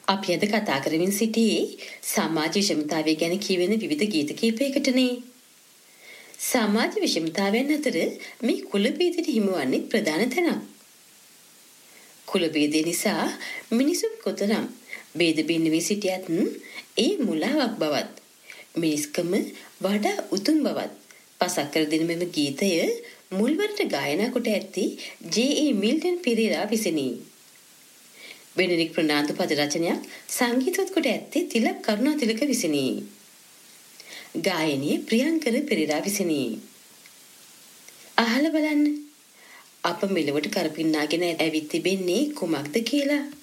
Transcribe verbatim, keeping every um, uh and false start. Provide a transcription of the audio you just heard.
අපි අද කතා කරමින් සිටියේ සමාජ විෂමතාවය ගැන කියවෙන විවිධ ගීත කීපයකටනේ. සමාජ විෂමතාවයන් අතර මේ කුල භේදයට හිමිවන්නේ ප්‍රධාන තැනක්. කුල භේදය නිසා මිනිසුන් කොතරම් ભેද බින්න වී සිටියත් ඒ මුලාවක් බවත් මිනිස්කම වඩා උතුම් බවත් පසක් කර දෙන මෙම ගීතය මුල්වරට ගායනා කොට ඇත්තේ ජේ.ඒ. මිල්ටන් පෙරේරා විසිනි. බෙනඩික් ප්‍රනාන්දු පද රචනයක් සංගීතවත් කොට ඇත්තේ තිලක් කරුණාතිලක විසිනි. ගායනයේ ප්‍රියංකර පෙරේරා විසිනි. අහලා බලන්න අප මෙලොවට කරපින්නාගෙන ඇවිත් තිබෙන්නේ කුමක්ද කියලා.